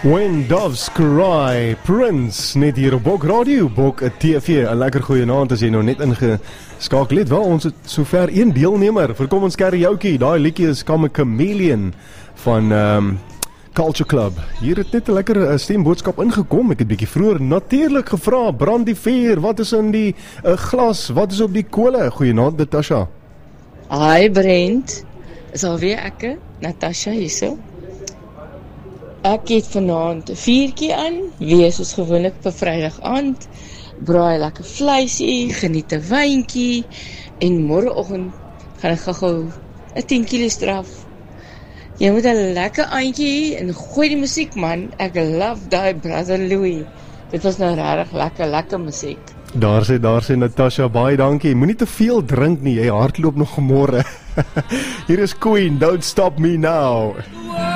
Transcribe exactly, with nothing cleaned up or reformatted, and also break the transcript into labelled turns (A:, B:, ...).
A: When Doves Cry, Prince, net hier op Bok Radio, Bok T V. 'n Lekker goeie aand as jy nou net ingeskakel het. Wel, ons het sover een deelnemer vir Kom ons Karaoke. Daai liedjie is Come a Chameleon van um, Culture Club. Hier het net 'n lekker uh, stemboodskap ingekom. Ek het bietjie vroeër natuurlik gevra, brand die vuur, wat is in die uh, glas, wat is op die kole? Goeie aand, Natasha.
B: Hi Brent, is alweer ek, Natasha hierso. Ek het vanaand 'n vuurtjie aan, wees soos gewoonlik vir Vrydag aand, braai lekker vleisie, geniet 'n wyntjie en môreoggend gaan ek gou-gou 'n tien kilo straf. Jy moet 'n lekker aandjie en gooi die musiek man. Ek love daai Brother Louis. Dit was nou regtig lekker, lekker musiek.
A: Daar sê, daar sê Natasha, baie dankie. Moenie te veel drink nie, jy hardloop nog môre. Hier is Queen, Don't Stop Me Now.